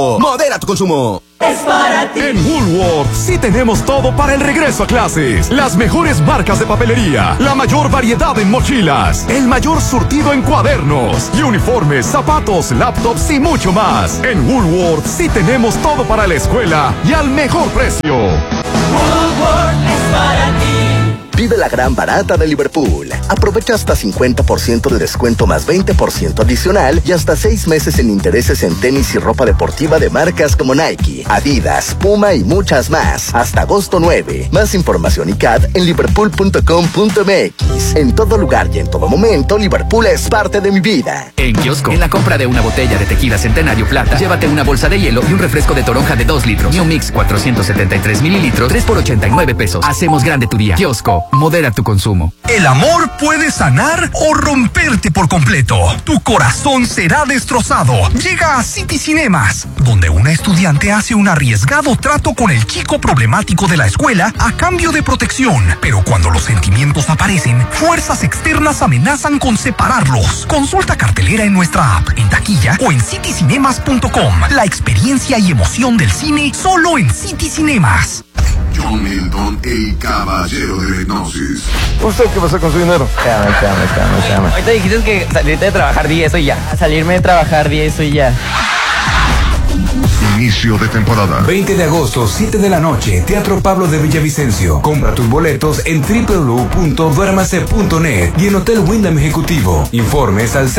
Modera tu consumo. Es para ti. En Woolworth sí tenemos todo para el regreso a clases. Las mejores marcas de papelería, la mayor variedad en mochilas, el mayor surtido en cuadernos, y uniformes, zapatos, laptops y mucho más. En Woolworth sí tenemos todo para la escuela y al mejor precio. Woolworth es para ti. Vive la gran barata de Liverpool. Aprovecha hasta 50% de descuento más 20% adicional y hasta 6 meses en intereses en tenis y ropa deportiva de marcas como Nike, Adidas, Puma y muchas más. Hasta agosto 9. Más información y CAD en liverpool.com.mx. En todo lugar y en todo momento, Liverpool es parte de mi vida. En Kiosco, en la compra de una botella de tequila Centenario Plata, llévate una bolsa de hielo y un refresco de toronja de 2 litros. New Mix 473 mililitros, 3 por 89 pesos. Hacemos grande tu día. Kiosco, modera tu consumo. El amor puede sanar o romperte por completo. Tu corazón será destrozado. Llega a City Cinemas, donde una estudiante hace un arriesgado trato con el chico problemático de la escuela a cambio de protección. Pero cuando los sentimientos aparecen, fuerzas externas amenazan con separarlos. Consulta cartelera en nuestra app, en taquilla o en citycinemas.com. La experiencia y emoción del cine solo en City Cinemas. John Milton, el caballero de la hipnosis. ¿Usted qué pasa con su dinero? Espérame. Ahorita dijiste que salirte de trabajar 10, eso y ya. Salirme de trabajar 10, eso y ya. Inicio de temporada. 20 de agosto, 7 de la noche, Teatro Pablo de Villavicencio. Compra tus boletos en www.duermase.net y en Hotel Wyndham Ejecutivo. Informes al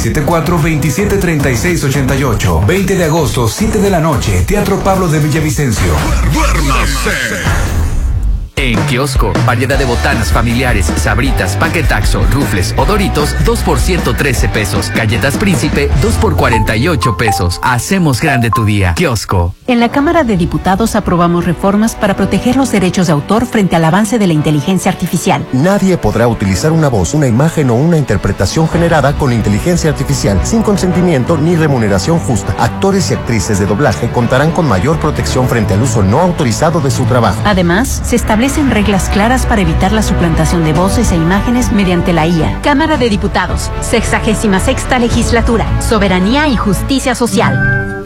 6674-273688. 20 de agosto, 7 de la noche, Teatro Pablo de Villavicencio. ¡Duérmase! En Kiosco, variedad de botanas familiares, sabritas, paquetaxo, rufles o doritos, 2 por 113 pesos. Galletas Príncipe, 2 por 48 pesos. Hacemos grande tu día. Kiosco. En la Cámara de Diputados aprobamos reformas para proteger los derechos de autor frente al avance de la inteligencia artificial. Nadie podrá utilizar una voz, una imagen o una interpretación generada con inteligencia artificial sin consentimiento ni remuneración justa. Actores y actrices de doblaje contarán con mayor protección frente al uso no autorizado de su trabajo. Además, se establecen reglas claras para evitar la suplantación de voces e imágenes mediante la IA. Cámara de Diputados, 66ª Legislatura, Soberanía y Justicia Social.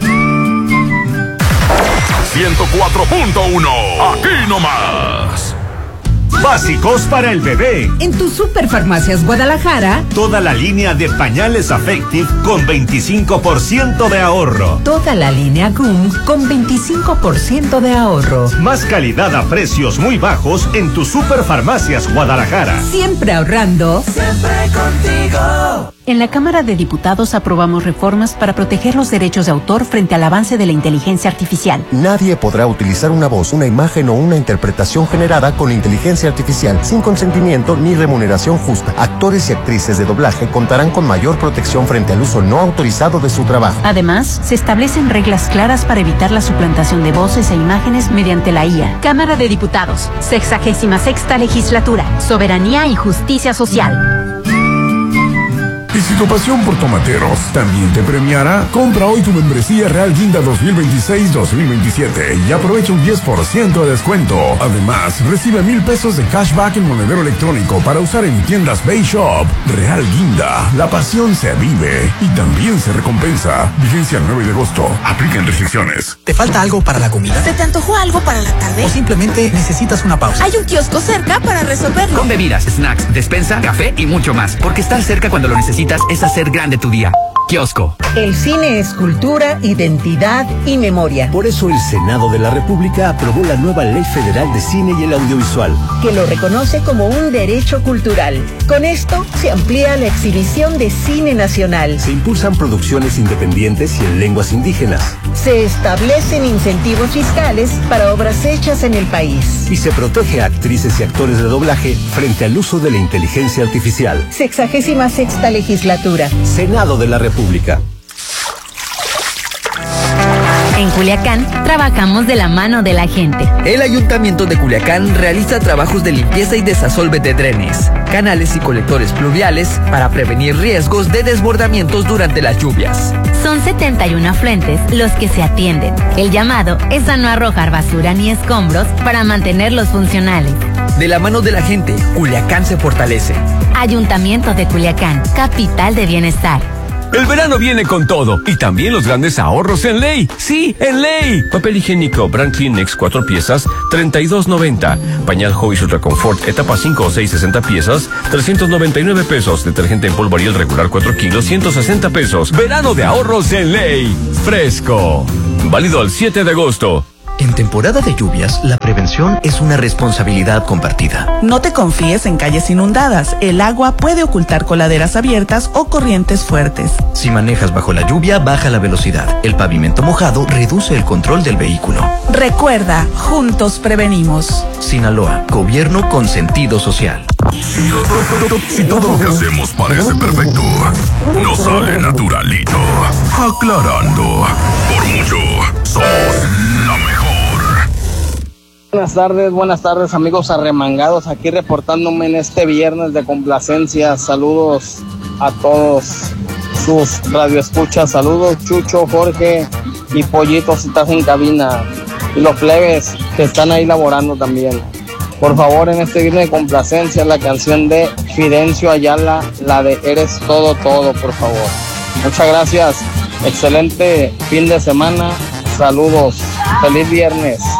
104.1, aquí nomás. Básicos para el bebé. En tu Superfarmacias Guadalajara, toda la línea de pañales Affective con 25% de ahorro. Toda la línea GUM con 25% de ahorro. Más calidad a precios muy bajos en tu Superfarmacias Guadalajara. Siempre ahorrando. Siempre contigo. En la Cámara de Diputados aprobamos reformas para proteger los derechos de autor frente al avance de la inteligencia artificial. Nadie podrá utilizar una voz, una imagen o una interpretación generada con inteligencia artificial sin consentimiento ni remuneración justa. Actores y actrices de doblaje contarán con mayor protección frente al uso no autorizado de su trabajo. Además, se establecen reglas claras para evitar la suplantación de voces e imágenes mediante la IA. Cámara de Diputados, 66ª Legislatura, Soberanía y Justicia Social. Y si tu pasión por tomateros también te premiara, compra hoy tu membresía Real Guinda 2026-2027 y aprovecha un 10% de descuento. Además, recibe 1,000 pesos de cashback en monedero electrónico para usar en tiendas Bay Shop. Real Guinda, la pasión se vive y también se recompensa. Vigencia el 9 de agosto. Aplican restricciones. ¿Te falta algo para la comida? ¿Se te antojó algo para la tarde? ¿O simplemente necesitas una pausa? Hay un kiosco cerca para resolverlo. Con bebidas, snacks, despensa, café y mucho más. Porque estar cerca cuando lo necesitas es hacer grande tu día. Kiosco. El cine es cultura, identidad y memoria. Por eso el Senado de la República aprobó la nueva Ley Federal de Cine y el Audiovisual, que lo reconoce como un derecho cultural. Con esto se amplía la exhibición de cine nacional. Se impulsan producciones independientes y en lenguas indígenas. Se establecen incentivos fiscales para obras hechas en el país. Y se protege a actrices y actores de doblaje frente al uso de la inteligencia artificial. 66ª Legislatura. Senado de la República. En Culiacán, trabajamos de la mano de la gente. El Ayuntamiento de Culiacán realiza trabajos de limpieza y desasolve de drenes, canales y colectores pluviales para prevenir riesgos de desbordamientos durante las lluvias. Son 71 afluentes los que se atienden. El llamado es a no arrojar basura ni escombros para mantenerlos funcionales. De la mano de la gente, Culiacán se fortalece. Ayuntamiento de Culiacán, capital de bienestar. El verano viene con todo y también los grandes ahorros en Ley. Sí, en Ley. Papel higiénico Brand Kleenex 4 piezas, $32.90. Pañal Hobbies Ultra Comfort etapa 5 o 6, 60 piezas, $399. Detergente en polvo Ariel regular 4 kilos, $160. Verano de ahorros en Ley. Fresco. Válido al 7 de agosto. En temporada de lluvias, la prevención es una responsabilidad compartida. No te confíes en calles inundadas. El agua puede ocultar coladeras abiertas o corrientes fuertes. Si manejas bajo la lluvia, baja la velocidad. El pavimento mojado reduce el control del vehículo. Recuerda, juntos prevenimos. Sinaloa, gobierno con sentido social. Si todo lo que hacemos parece perfecto, no sale naturalito. Aclarando, por mucho, somos la mejor. Buenas tardes amigos arremangados, aquí reportándome en este viernes de complacencia. Saludos a todos sus radioescuchas, saludos Chucho, Jorge y Pollito si estás en cabina, y los plebes que están ahí laborando también. Por favor, en este viernes de complacencia, la canción de Fidencio Ayala, la de Eres Todo, Todo, por favor. Muchas gracias, excelente fin de semana, saludos, feliz viernes.